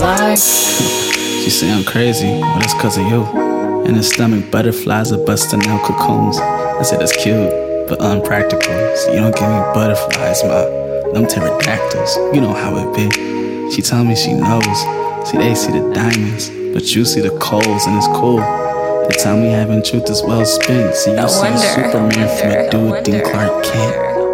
butterfly. She say I'm crazy, but it's cause of you. In her stomach, butterflies are busting out cocoons. I said that's cute, but unpractical. So you don't give me butterflies, them pterodactyls. You know how it be. She tell me she knows. See, they see the diamonds, but you see the coals, and it's cool. They tell me having truth is well spent. See, you see Superman from a dude named Clark Kent.